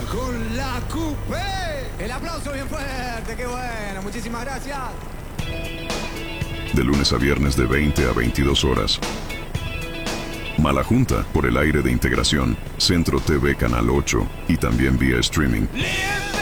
con la Coupé. El aplauso bien fuerte, qué bueno, muchísimas gracias. De lunes a viernes de 20 a 22 horas. Mala Junta por el aire de Integración, Centro TV Canal 8 y también vía streaming.